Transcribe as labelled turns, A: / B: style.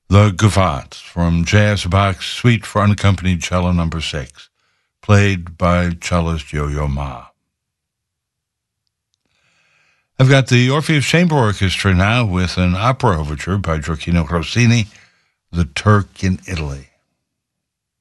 A: The Gavotte from J.S. Bach's Suite for Unaccompanied Cello No. 6, played by cellist Yo-Yo Ma. I've got the Orpheus Chamber Orchestra now with an opera overture by Gioacchino Rossini, The Turk in Italy.